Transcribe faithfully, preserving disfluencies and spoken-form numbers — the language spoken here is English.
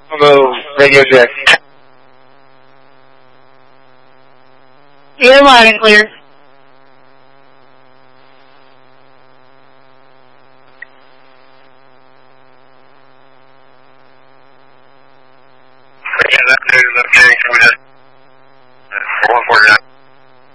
Bravo, radio check. You're loud and clear. Yeah, that's good. That's good. one forty-nine.